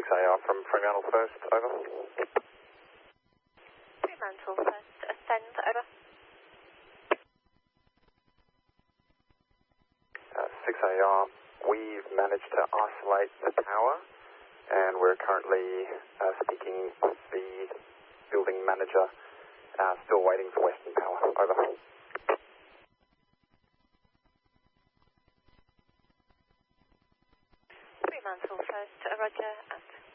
6AR from Fremantle First, over. Fremantle First, ascend, over. 6AR, we've managed to isolate the tower and we're currently speaking with the building manager, still waiting for Western Power, over. Fremantle First, roger, out.